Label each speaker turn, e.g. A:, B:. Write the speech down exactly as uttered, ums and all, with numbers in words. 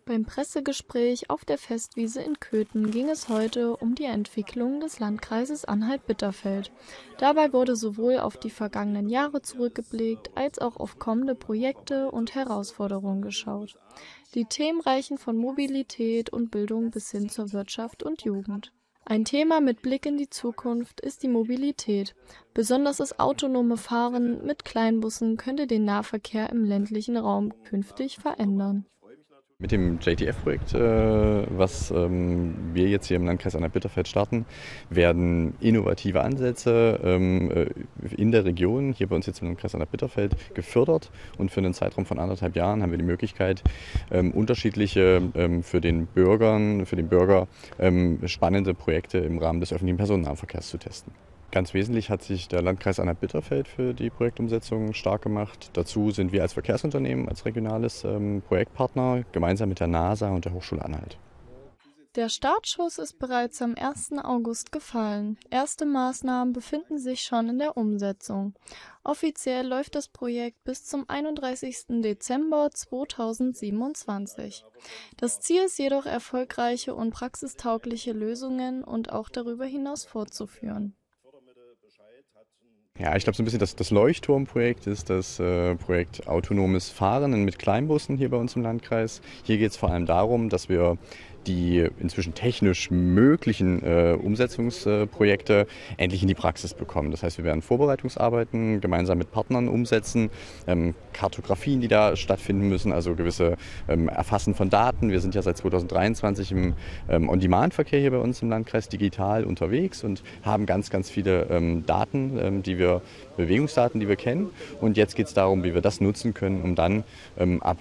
A: Beim Pressegespräch auf der Festwiese in Köthen ging es heute um die Entwicklung des Landkreises Anhalt-Bitterfeld. Dabei wurde sowohl auf die vergangenen Jahre zurückgeblickt, als auch auf kommende Projekte und Herausforderungen geschaut. Die Themen reichen von Mobilität und Bildung bis hin zur Wirtschaft und Jugend. Ein Thema mit Blick in die Zukunft ist die Mobilität. Besonders das autonome Fahren mit Kleinbussen könnte den Nahverkehr im ländlichen Raum künftig verändern.
B: Mit dem J T F-Projekt, äh, was ähm, wir jetzt hier im Landkreis Anhalt-Bitterfeld starten, werden innovative Ansätze ähm, äh, in der Region, hier bei uns jetzt im Landkreis Anhalt-Bitterfeld, gefördert. Und für einen Zeitraum von anderthalb Jahren haben wir die Möglichkeit, ähm, unterschiedliche, ähm, für den Bürgern, für den Bürger ähm, spannende Projekte im Rahmen des öffentlichen Personennahverkehrs zu testen. Ganz wesentlich hat sich der Landkreis Anhalt-Bitterfeld für die Projektumsetzung stark gemacht. Dazu sind wir als Verkehrsunternehmen, als regionales ähm, Projektpartner gemeinsam mit der NASA und der Hochschule Anhalt.
A: Der Startschuss ist bereits am ersten August gefallen. Erste Maßnahmen befinden sich schon in der Umsetzung. Offiziell läuft das Projekt bis zum einunddreißigsten Dezember zweitausendsiebenundzwanzig. Das Ziel ist jedoch, erfolgreiche und praxistaugliche Lösungen und auch darüber hinaus fortzuführen.
B: Ja, ich glaube, so ein bisschen das, das Leuchtturmprojekt ist das äh, Projekt Autonomes Fahren mit Kleinbussen hier bei uns im Landkreis. Hier geht es vor allem darum, dass wir die inzwischen technisch möglichen äh, Umsetzungsprojekte äh, endlich in die Praxis bekommen. Das heißt, wir werden Vorbereitungsarbeiten gemeinsam mit Partnern umsetzen, ähm, Kartografien, die da stattfinden müssen, also gewisse ähm, Erfassen von Daten. Wir sind ja seit zweitausenddreiundzwanzig im ähm, On-Demand-Verkehr hier bei uns im Landkreis digital unterwegs und haben ganz, ganz viele ähm, Daten, ähm, die wir, Bewegungsdaten, die wir kennen. Und jetzt geht es darum, wie wir das nutzen können, um dann ähm, ab